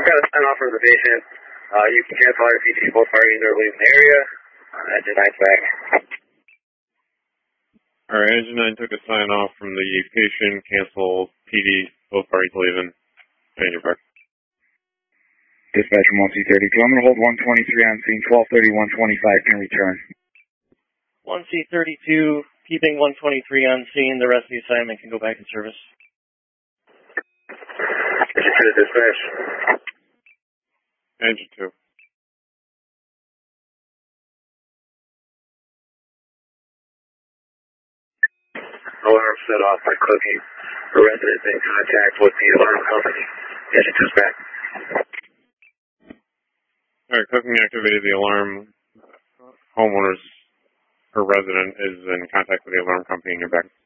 got a sign off from the patient. You can cancel your PD, both parties are leaving the area. Engine 9's back. Alright, Engine 9 took a sign off from the patient, cancel PD, both parties leaving. Engine back. Dispatch from 1C32. I'm going to hold 123 on scene, 12:31:25 can return. 1C32, keeping 123 on scene. The rest of the assignment can go back in service. Engine 2 to dispatch. Engine 2. Alarm set off by cooking. A resident in contact with the alarm company. Engine 2's back. Alright, cooking activated the alarm. Homeowners, or resident, is in contact with the alarm company and you're back.